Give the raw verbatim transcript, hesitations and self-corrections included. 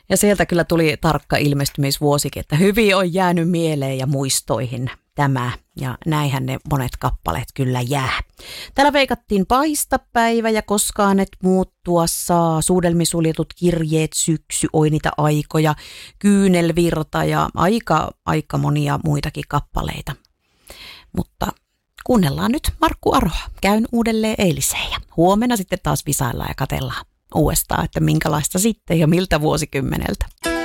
Ja sieltä kyllä tuli tarkka ilmestymisvuosikin, että hyvin on jäänyt mieleen ja muistoihin tämä. Ja näinhän ne monet kappaleet kyllä jää. Täällä veikattiin Paistapäivä ja Koskaan et muuttua saa, Suudelmi suljetut kirjeet, Syksy, Oi niitä aikoja, Kyynelvirta ja aika, aika monia muitakin kappaleita. Mutta kuunnellaan nyt Markku Aroa. Käyn uudelleen eiliseen ja huomenna sitten taas visaillaan ja katsellaan uudestaan, että minkälaista sitten ja miltä vuosikymmeneltä.